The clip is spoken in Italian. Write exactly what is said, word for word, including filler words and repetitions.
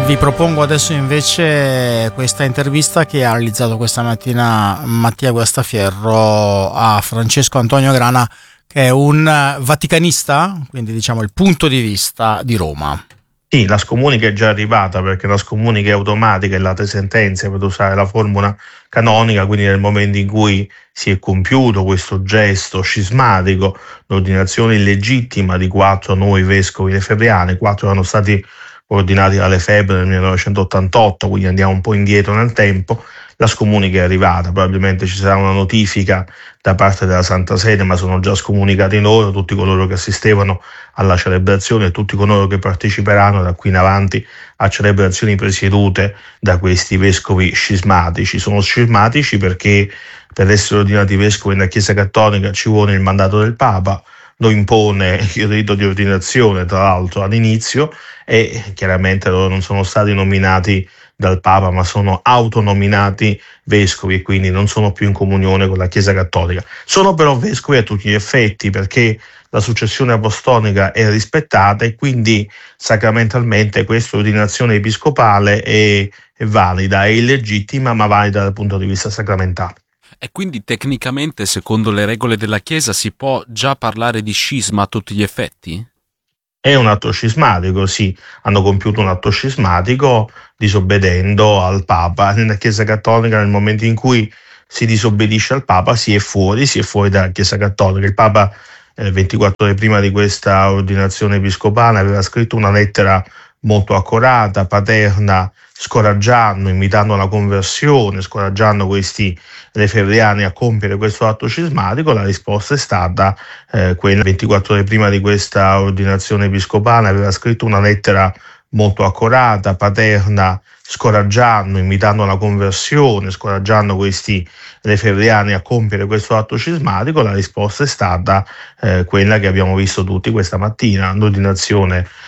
Vi propongo adesso invece questa intervista che ha realizzato questa mattina Mattia Guastafierro a Francesco Antonio Grana, che è un vaticanista, quindi diciamo il punto di vista di Roma. Sì, la scomunica è già arrivata, perché la scomunica è automatica e late sentenze, per usare la formula canonica, quindi nel momento in cui si è compiuto questo gesto scismatico, l'ordinazione illegittima di quattro nuovi vescovi lefebvriani, quattro erano stati ordinati da Lefebvre nel millenovecentottantotto, quindi andiamo un po' indietro nel tempo. La scomunica è arrivata, probabilmente ci sarà una notifica da parte della Santa Sede, ma sono già scomunicati loro, tutti coloro che assistevano alla celebrazione e tutti coloro che parteciperanno da qui in avanti a celebrazioni presiedute da questi vescovi scismatici. Sono scismatici perché per essere ordinati vescovi nella Chiesa Cattolica ci vuole il mandato del Papa, lo impone il rito di ordinazione, tra l'altro all'inizio, e chiaramente loro non sono stati nominati dal Papa, ma sono autonominati vescovi e quindi non sono più in comunione con la Chiesa Cattolica. Sono però vescovi a tutti gli effetti, perché la successione apostolica è rispettata e quindi sacramentalmente questa ordinazione episcopale è, è valida, è illegittima, ma valida dal punto di vista sacramentale. E quindi tecnicamente, secondo le regole della Chiesa, si può già parlare di scisma a tutti gli effetti? È un atto scismatico, sì, hanno compiuto un atto scismatico disobbedendo al Papa. Nella Chiesa Cattolica, nel momento in cui si disobbedisce al Papa, si è fuori, si è fuori dalla Chiesa Cattolica. Il Papa, eh, ventiquattro ore prima di questa ordinazione episcopale, aveva scritto una lettera molto accorata, paterna, scoraggiando, invitando alla conversione, scoraggiando questi lefebvriani a compiere questo atto scismatico. La risposta è stata eh, quella: ventiquattro ore prima di questa ordinazione episcopale aveva scritto una lettera molto accorata, paterna, scoraggiando, invitando alla conversione, scoraggiando questi lefebvriani a compiere questo atto scismatico. La risposta è stata eh, quella che abbiamo visto tutti questa mattina, l'ordinazione